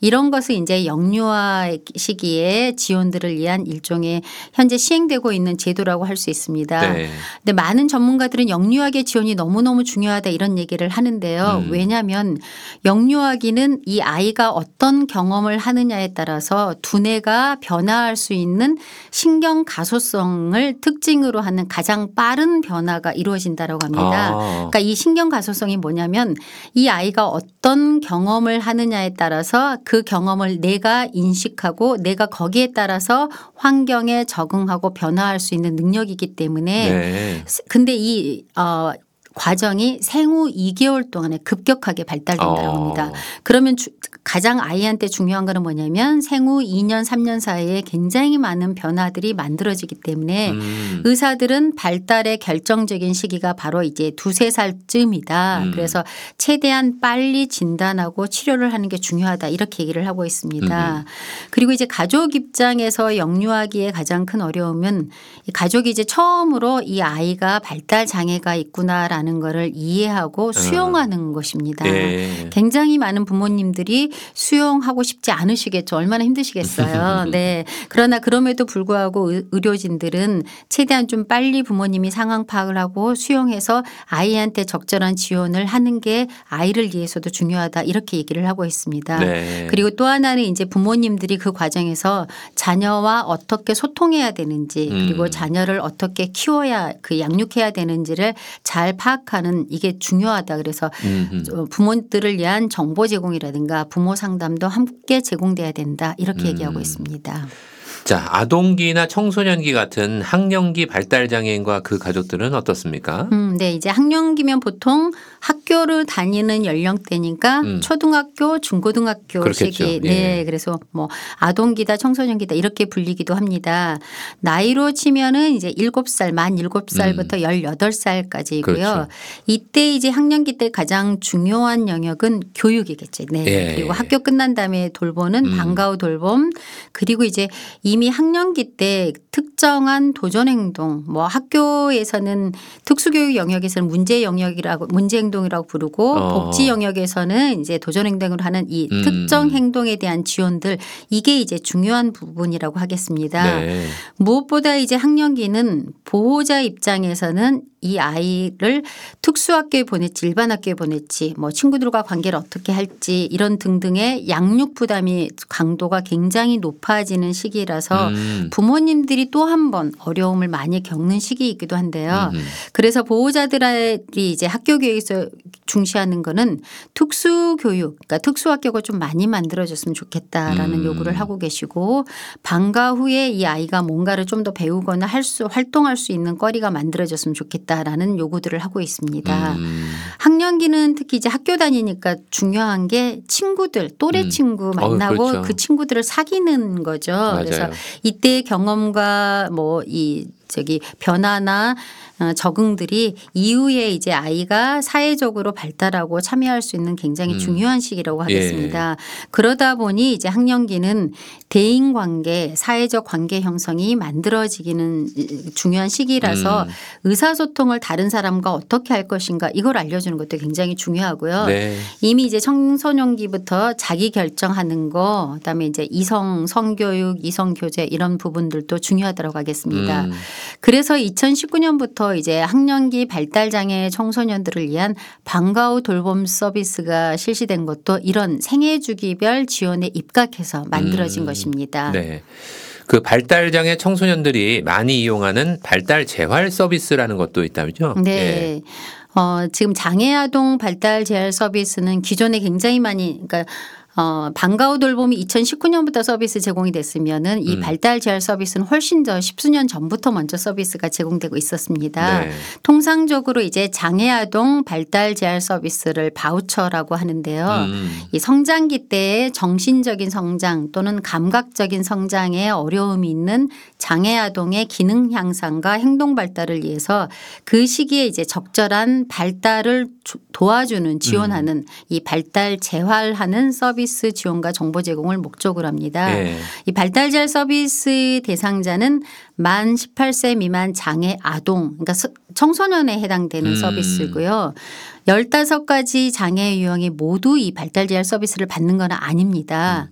이런 것을 이제 영유아 시기에 지원들을 위한 일종의 현재 시행되고 있는 제도라고 할 수 있습니다. 네. 근데 많은 전문가들은 영유아기 지원이 너무너무 중요하다 이런 얘기를 하는데요. 왜냐하면 영유아기는 이 아이가 어떤 경험을 하느냐에 따라서 두뇌가 변화할 수 있는 신경 가소성을 특징으로 하는 가장 빠른 변화가 이루어진다고 합니다. 그러니까 이 신경 가소성이 뭐냐면 이 아이가 어떤 경험을 하느냐에 따라서 그 경험을 내가 인식하고 내가 거기에 따라서 환경에 적응하고 변화할 수 있는 능력이기 때문에 네. 근데 이 과정이 생후 2개월 동안에 급격하게 발달된다고 합니다. 그러면 가장 아이한테 중요한 거는 뭐냐면 생후 2년 3년 사이에 굉장히 많은 변화들이 만들어지기 때문에 의사들은 발달의 결정적인 시기가 바로 이제 2~3살쯤이다. 그래서 최대한 빨리 진단하고 치료를 하는 게 중요하다 이렇게 얘기를 하고 있습니다. 그리고 이제 가족 입장에서 영유아기의 가장 큰 어려움은 가족이 이제 처음으로 이 아이가 발달 장애가 있구나라는 거를 이해하고 수용하는 것입니다. 네. 굉장히 많은 부모님들이 수용하고 싶지 않으시겠죠. 얼마나 힘드시겠어요. 네. 그러나 그럼에도 불구하고 의료진들은 최대한 좀 빨리 부모님이 상황 파악을 하고 수용해서 아이한테 적절한 지원을 하는 게 아이를 위해서도 중요하다 이렇게 얘기를 하고 있습니다. 네. 그리고 또 하나는 이제 부모님들이 그 과정에서 자녀와 어떻게 소통해야 되는지 그리고 자녀를 어떻게 키워야 양육해야 되는지를 잘 파악하는 이게 중요하다. 그래서 부모들을 위한 정보 제공이라든가 부모 상담도 함께 제공돼야 된다. 이렇게 얘기하고 있습니다. 자, 아동기나 청소년기 같은 학령기 발달 장애인과 그 가족들은 어떻습니까? 네, 이제 학령기면 보통 학교를 다니는 연령대니까 초등학교, 중고등학교 시기. 네, 예. 그래서 뭐 아동기다, 청소년기다 이렇게 불리기도 합니다. 나이로 치면은 이제 7살, 만 7살부터 18살까지이고요. 그렇죠. 이때 이제 학령기 때 가장 중요한 영역은 교육이겠죠. 네, 예. 그리고 학교 끝난 다음에 돌보는 방과 후 돌봄 그리고 이제 이미 학령기 때 특정한 도전 행동 뭐 학교에서는 특수교육 영역에서는 문제 행동이라고 부르고 복지 영역에서는 이제 도전 행동을 하는 이 특정 행동에 대한 지원들 이게 이제 중요한 부분이라고 하겠습니다. 네. 무엇보다 이제 학령기는 보호자 입장에서는 이 아이를 특수학교에 보낼지 일반 학교에 보낼지 뭐 친구들과 관계를 어떻게 할지 이런 등등의 양육 부담이 강도가 굉장히 높아지는 시기라서 부모님들이 또 한 번 어려움을 많이 겪는 시기이기도 한데요. 그래서 보호자들이 이제 학교 교육에서 중시하는 거는 특수교육 그러니까 특수학교가 좀 많이 만들어졌으면 좋겠다라는 요구를 하고 계시고 방과 후에 이 아이가 뭔가를 좀 더 배우거나 활동할 수 있는 거리가 만들어졌으면 좋겠다라는 요구들을 하고 있습니다. 학령기는 특히 이제 학교 다니니까 중요한 게 친구들 또래 친구 만나고 그렇죠. 그 친구들을 사귀는 거죠. 맞아요. 그래서 이때의 경험과 뭐 변화나 적응들이 이후에 이제 아이가 사회적으로 발달하고 참여할 수 있는 굉장히 중요한 시기라고 하겠습니다. 그러다 보니 이제 학령기는 대인관계, 사회적 관계 형성이 만들어지기는 중요한 시기라서 의사소통을 다른 사람과 어떻게 할 것인가 이걸 알려주는 것도 굉장히 중요하고요. 네. 이미 이제 청소년기부터 자기 결정하는 거 그다음에 이제 이성 성교육, 이성 교제 이런 부분들도 중요하다고 하겠습니다. 그래서 2019년부터 이제 학령기 발달장애 청소년들을 위한 방과 후 돌봄 서비스가 실시된 것도 이런 생애주기별 지원에 입각해서 만들어진 것입니다. 네. 그 발달장애 청소년들이 많이 이용하는 발달 재활 서비스라는 것도 있다면요? 네. 지금 장애아동 발달 재활 서비스는 기존에 굉장히 많이 그러니까 방과 후 돌봄이 2019년부터 서비스 제공이 됐으면은 이 발달 재활 서비스는 훨씬 더 십수년 전부터 먼저 서비스가 제공되고 있었습니다. 네. 통상적으로 이제 장애아동 발달 재활 서비스를 바우처라고 하는데요. 이 성장기 때의 정신적인 성장 또는 감각적인 성장에 어려움이 있는 장애아동의 기능 향상과 행동 발달을 위해서 그 시기에 이제 적절한 발달을 도와주는 지원하는 이 발달 재활하는 서비스 지원과 정보 제공을 목적으로 합니다. 네. 이 발달 재활 서비스 대상자는 만 18세 미만 장애 아동 그러니까 청소년에 해당되는 서비스고요. 15가지 장애 유형이 모두 이 발달 재활 서비스를 받는 건 아닙니다.